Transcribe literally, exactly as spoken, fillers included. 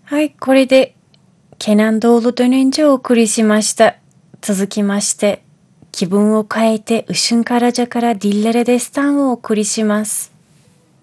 はい、これで、ケナンドールdönünceお送りしました。続きまして、気分を変えて、ışın Karacaからディッレレデスタンをお送りします。